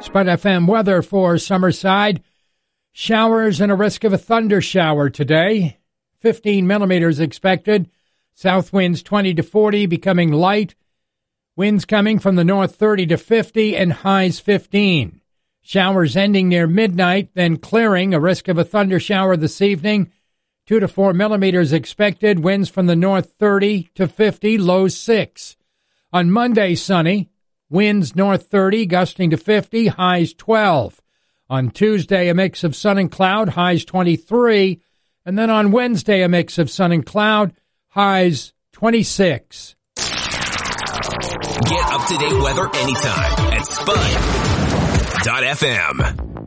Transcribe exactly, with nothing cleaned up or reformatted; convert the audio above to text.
Spud F M weather for Summerside. Showers and a risk of a thunder shower today. fifteen millimeters expected. South winds twenty to forty, becoming light. Winds coming from the north thirty to fifty and highs fifteen. Showers ending near midnight, then clearing. A risk of a thunder shower this evening. two to four millimeters expected. Winds from the north thirty to fifty, lows six. On Monday, sunny. Winds north thirty, gusting to fifty, highs twelve. On Tuesday, a mix of sun and cloud, highs twenty-three. And then on Wednesday, a mix of sun and cloud, highs twenty-six. Get up-to-date weather anytime at Spud dot F M.